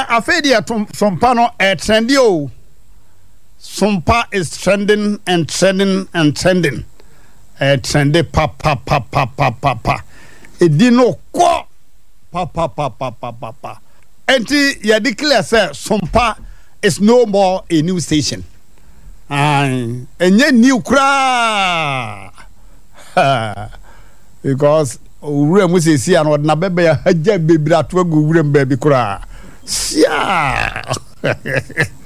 afedia sompa no trendy o. Sompa is trending and trending and trending. Trendy pa. Edino ko pa. Enti ya declare say sompa is no more a new station. Enye new kra. Because ure mu sesi an odna bebe ya haja bebira to agu ure mba bi kra. Sia.